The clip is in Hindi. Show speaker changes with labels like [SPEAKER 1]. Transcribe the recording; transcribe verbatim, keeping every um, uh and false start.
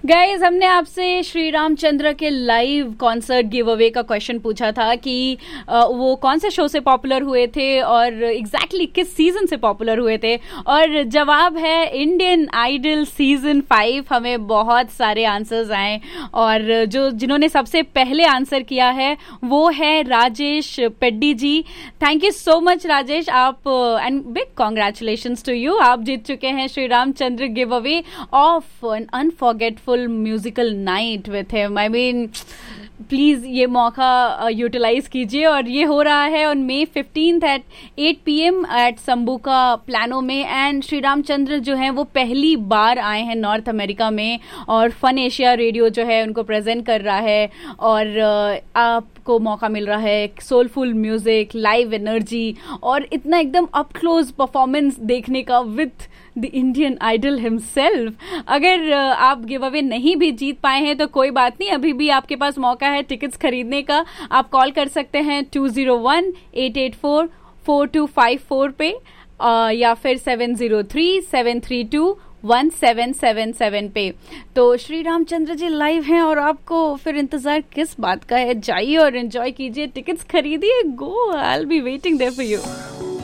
[SPEAKER 1] गाइज, हमने आपसे श्री रामचंद्र के लाइव कॉन्सर्ट गिव अवे का क्वेश्चन पूछा था कि वो कौन से शो से पॉपुलर हुए थे और एग्जैक्टली exactly किस सीजन से पॉपुलर हुए थे, और जवाब है इंडियन आइडल सीजन फाइव। हमें बहुत सारे आंसर्स आए और जो जिन्होंने सबसे पहले आंसर किया है वो है Rajesh Peddie ji. Thank you so much Rajesh, आप and big congratulations to you. आप जीत चुके हैं Shri Ramchandra give away of N अनफॉरगेटफुल musical night with him. I mean please ये मौका यूटिलाइज कीजिए, और ये हो रहा है on May fifteenth eight eight P M eight संबुका plano में। एंड श्री रामचंद्र जो है वो पहली बार आए हैं नॉर्थ अमेरिका में, और फन एशिया रेडियो जो है उनको प्रेजेंट कर रहा है, और आपको मौका मिल रहा है सोलफुल म्यूजिक, लाइव एनर्जी और इतना एकदम अप क्लोज परफॉर्मेंस देखने का with the Indian idol himself. अगर आप गिव अवे नहीं भी जीत पाए हैं तो कोई बात नहीं, अभी भी आपके पास मौका है टिकट्स खरीदने का। आप कॉल कर सकते हैं to zero one eight eight four four to five four पे, uh, या फिर seven zero three seven three to one seven seven seven पे। तो श्री रामचंद्र जी लाइव हैं और आपको फिर इंतजार किस बात का है, जाइए और एंजॉय कीजिए, टिकट्स खरीदिए। गो, I will be waiting there for you.